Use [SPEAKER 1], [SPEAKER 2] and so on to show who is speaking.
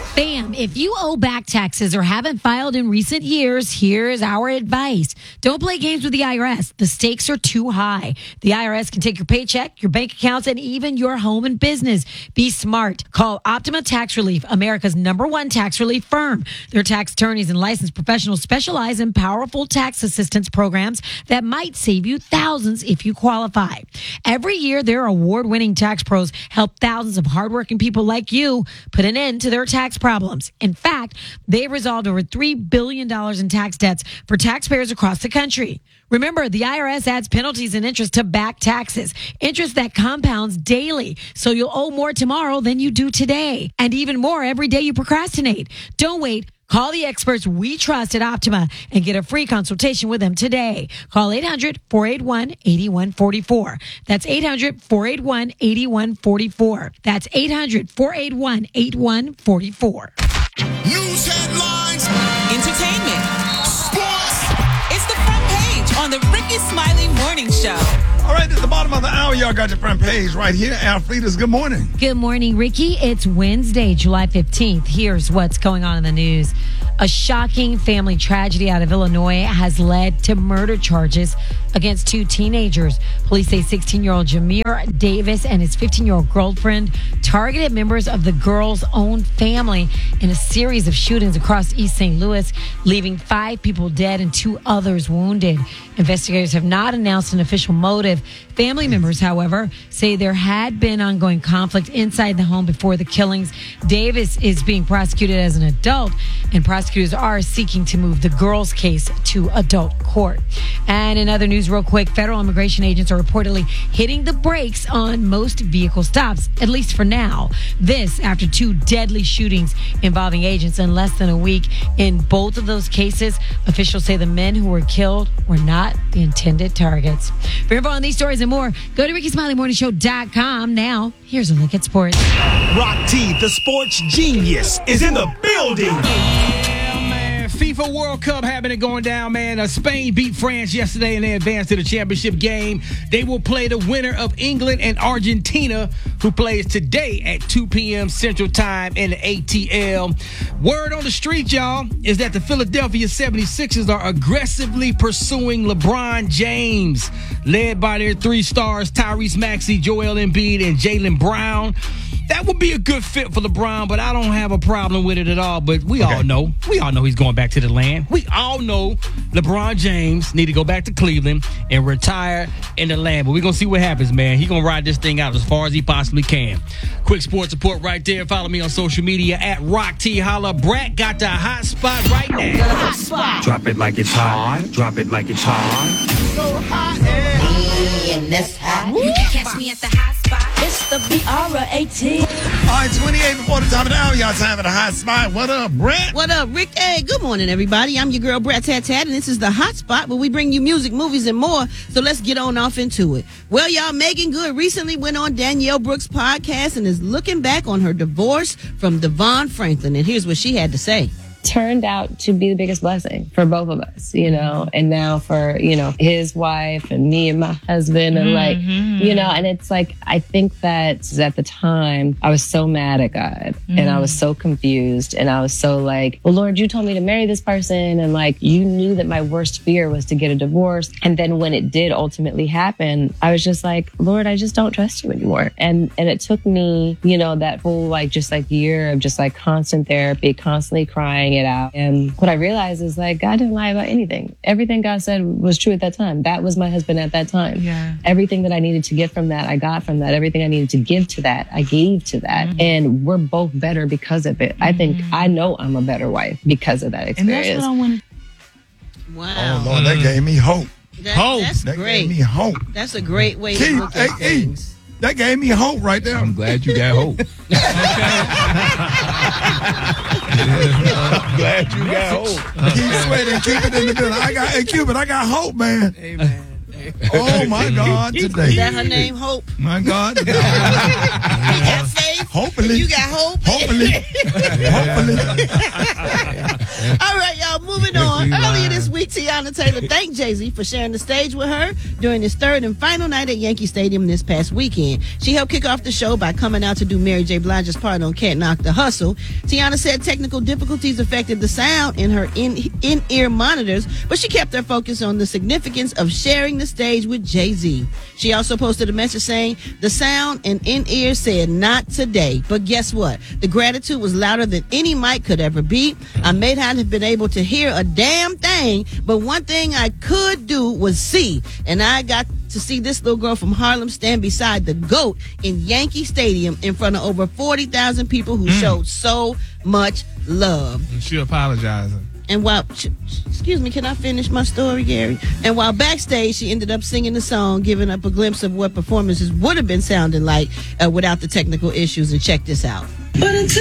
[SPEAKER 1] Bam, if you owe back taxes or haven't filed in recent years, here's our advice. Don't play games with the IRS. The stakes are too high. The IRS can take your paycheck, your bank accounts, and even your home and business. Be smart. Call Optima Tax Relief, America's #1 tax relief firm. Their tax attorneys and licensed professionals specialize in powerful tax assistance programs that might save you thousands if you qualify. Every year, their award-winning tax pros help thousands of hardworking people like you put an end to their tax problems. In fact, they've resolved over $3 billion in tax debts for taxpayers across the country. Remember, the IRS adds penalties and interest to back taxes, interest that compounds daily, so you'll owe more tomorrow than you do today, and even more every day you procrastinate. Don't wait. Call the experts we trust at Optima and get a free consultation with them today. Call 800-481-8144. That's 800-481-8144. That's 800-481-8144.
[SPEAKER 2] News headlines,
[SPEAKER 3] entertainment, sports. It's the front page on the Ricky Smiley Morning Show.
[SPEAKER 2] All right, at the bottom of the hour, y'all got your front page right here. Alfreda's good morning.
[SPEAKER 1] Good morning, Ricky. It's Wednesday, July 15th. Here's what's going on in the news. A shocking family tragedy out of Illinois has led to murder charges against 2 teenagers. Police say 16-year-old Jameer Davis and his 15-year-old girlfriend targeted members of the girl's own family in a series of shootings across East St. Louis, leaving 5 people dead and 2 others wounded. Investigators have not announced an official motive. Family members, however, say there had been ongoing conflict inside the home before the killings. Davis is being prosecuted as an adult, and prosecutors are seeking to move the girl's case to adult court. And in other news, real quick, federal immigration agents are reportedly hitting the brakes on most vehicle stops, at least for now. This after 2 deadly shootings involving agents in less than a week. In both of those cases, officials say the men who were killed were not the intended targets. For info on these stories and more, go to RickySmileyMorningShow.com. Now, here's a look at sports.
[SPEAKER 4] Rock T, the sports genius, is in the building.
[SPEAKER 5] FIFA World Cup having it going down, man. Spain beat France yesterday and they advanced to the championship game. They will play the winner of England and Argentina, who plays today at 2 p.m. Central Time in the ATL. Word on the street, y'all, is that the Philadelphia 76ers are aggressively pursuing LeBron James, led by their 3 stars, Tyrese Maxey, Joel Embiid, and Jaylen Brown. That would be a good fit for LeBron, but I don't have a problem with it at all. But we all know he's going back to the land. We all know LeBron James need to go back to Cleveland and retire in the land. But we're going to see what happens, man. He's going to ride this thing out as far as he possibly can. Quick sports report right there. Follow me on social media at Rock T. Holla. Brat got the hot spot right now.
[SPEAKER 3] The hot spot.
[SPEAKER 4] Drop it like it's hot. Drop it like it's hot.
[SPEAKER 2] So hot
[SPEAKER 3] In this hot. You can catch me at the hot spot.
[SPEAKER 6] It's the BRAT.
[SPEAKER 2] All right, 28 before the top of the hour, y'all time at a hot spot. What up, Brett?
[SPEAKER 6] What up, Rick? Hey, good morning, everybody. I'm your girl, Brat Tat Tat, and this is the Hot Spot, where we bring you music, movies, and more. So let's get on off into it. Well, y'all, Megan Good recently went on Danielle Brooks' podcast and is looking back on her divorce from Devon Franklin. And here's what she had to say.
[SPEAKER 7] Turned out to be the biggest blessing for both of us, and now for, his wife and me and my husband and and it's like, I think that at the time I was so mad at God and I was so confused and I was so like, well, Lord, you told me to marry this person. And like, you knew that my worst fear was to get a divorce. And then when it did ultimately happen, I was just like, Lord, I just don't trust you anymore. And it took me, that whole year of just like constant therapy, constantly crying it out. And what I realized is like, God didn't lie about anything. Everything God said was true at that time. That was my husband at that time.
[SPEAKER 1] Yeah.
[SPEAKER 7] Everything that I needed to get from that, I got from that. Everything I needed to give to that, I gave to that. Mm-hmm. And we're both better because of it. I think I know I'm a better wife because of that experience.
[SPEAKER 1] And that's what I wanted.
[SPEAKER 6] Wow.
[SPEAKER 2] Oh, Lord, that gave me hope.
[SPEAKER 6] That's
[SPEAKER 2] That
[SPEAKER 6] great.
[SPEAKER 2] gave me hope.
[SPEAKER 6] That's a great way to look at things.
[SPEAKER 2] That gave me hope right there.
[SPEAKER 8] I'm glad you got hope. I'm glad you got hope.
[SPEAKER 2] Keep sweating, keep it in the building. Cupid, I got hope, man.
[SPEAKER 8] Amen.
[SPEAKER 2] Oh my God, today.
[SPEAKER 6] Is that her name, Hope?
[SPEAKER 2] My God.
[SPEAKER 6] You got faith?
[SPEAKER 2] Hopefully.
[SPEAKER 6] You got hope?
[SPEAKER 2] Hopefully. Hopefully.
[SPEAKER 6] All right, y'all. y'all. Moving on. Earlier this week, Tiana Taylor thanked Jay-Z for sharing the stage with her during his third and final night at Yankee Stadium this past weekend. She helped kick off the show by coming out to do Mary J. Blige's part on Can't Knock the Hustle. Tiana said technical difficulties affected the sound in her in-ear monitors, but she kept her focus on the significance of sharing the stage with Jay-Z. She also posted a message saying, the sound and in-ear said not today, but guess what? The gratitude was louder than any mic could ever be. I may not have been able to hear a damn thing, but one thing I could do was see, and I got to see this little girl from Harlem stand beside the GOAT in Yankee Stadium in front of over 40,000 people who showed so much love.
[SPEAKER 2] And she apologizing.
[SPEAKER 6] And while, excuse me, can I finish my story, Gary? And while backstage, she ended up singing the song, giving up a glimpse of what performances would have been sounding like without the technical issues. And check this out. But until